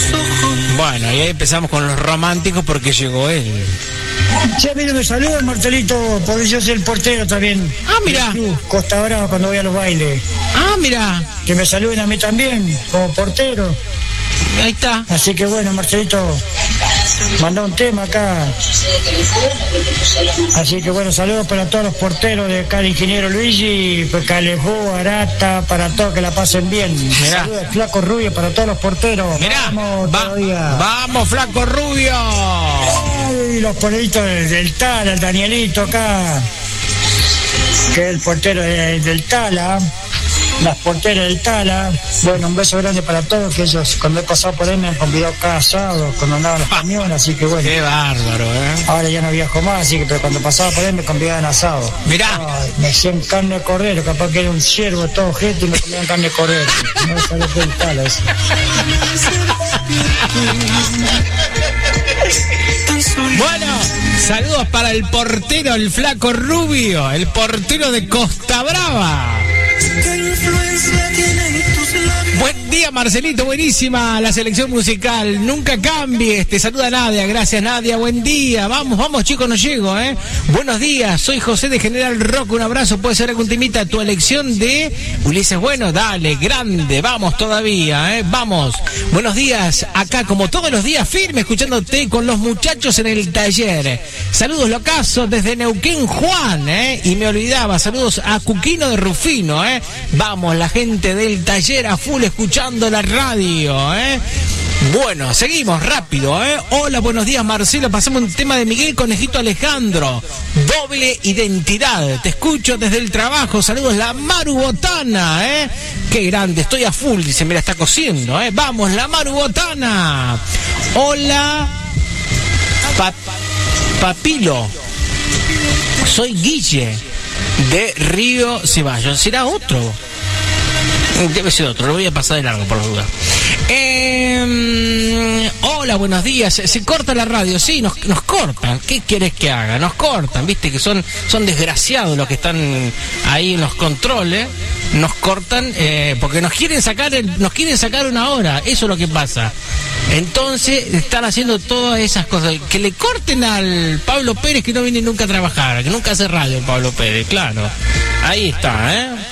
Bueno, y ahí empezamos con los románticos porque llegó él. Sí, a mí no me saluda, Marcelito, porque yo soy el portero también. Ah, mira. Costa Brava, cuando voy a los bailes. Ah, mira. Que me saluden a mí también, como portero. Ahí está. Así que bueno, Marcelito, mandó un tema acá. Así que bueno, saludos para todos los porteros de acá, el ingeniero Luigi, Calefú, Arata, para todos que la pasen bien. Mirá. Saludos, Flaco Rubio, para todos los porteros. Mirá, Vamos, vamos, Flaco Rubio. Ay, los porteritos del Tala, el Danielito acá, que es el portero del Tala. Las porteras del Tala. Bueno, un beso grande para todos, que ellos cuando he pasado por ahí me han convidado cada sábado cuando andaban los camiones, así que bueno. Qué bárbaro, Ahora ya no viajo más, así que pero cuando pasaba por ahí me convidaban asado. Mirá. Ay, me hacían carne de cordero, capaz que era un ciervo todo gente y me comían carne de cordero. No sabía qué del Tala eso. Bueno, saludos para el portero, el Flaco Rubio, el portero de Costa Brava. Buen día, Marcelito, buenísima la selección musical, nunca cambies, te saluda Nadia, gracias Nadia, buen día, vamos chicos, no llego, buenos días, soy José de General Rock, un abrazo, puede ser algún temita, tu elección de Ulises Bueno, dale, grande, vamos todavía, vamos, buenos días, acá como todos los días, firme, escuchándote con los muchachos en el taller, saludos locazos desde Neuquén, Juan, y me olvidaba, saludos a Cuquino de Rufino, vamos, la gente del taller a full escuchando la radio, Bueno, seguimos rápido, Hola, buenos días, Marcelo. Pasamos un tema de Miguel Conejito Alejandro. Doble identidad. Te escucho desde el trabajo. Saludos, la Maru Botana, Qué grande, estoy a full, dice, mira, está cosiendo, Vamos, la Maru Botana. Hola, Papilo. Soy Guille de Río Ceballos. ¿Será otro? Debe ser otro, lo voy a pasar de largo por la duda. Hola, buenos días. Se corta la radio, sí, nos cortan. ¿Qué querés que haga? Nos cortan, viste que son desgraciados los que están ahí en los controles. Nos cortan porque nos quieren sacar una hora. Eso es lo que pasa. Entonces están haciendo todas esas cosas. Que le corten al Pablo Pérez, que no viene nunca a trabajar, que nunca hace radio el Pablo Pérez, claro. Ahí está,